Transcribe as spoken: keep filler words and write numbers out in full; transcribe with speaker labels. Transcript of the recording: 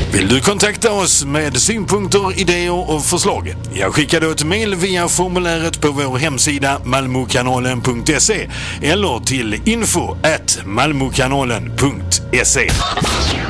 Speaker 1: Vill du kontakta oss med synpunkter, idéer och förslag? Jag skickar då ett mejl via formuläret på vår hemsida malmokanalen punkt se eller till info at malmokanalen punkt se.